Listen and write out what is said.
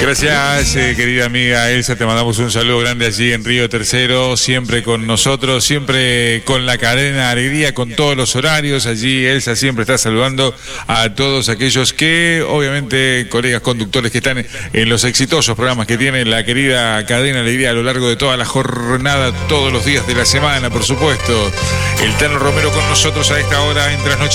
Gracias, querida amiga Elsa, te mandamos un saludo grande allí en Río Tercero, siempre con nosotros, siempre con la cadena Alegría, con todos los horarios. Allí Elsa siempre está saludando a todos aquellos que, obviamente, colegas conductores que están en los exitosos programas que tiene la querida cadena Alegría a lo largo de toda la jornada, todos los días de la semana, por supuesto. El Tano Romero con nosotros a esta hora en Trasnoche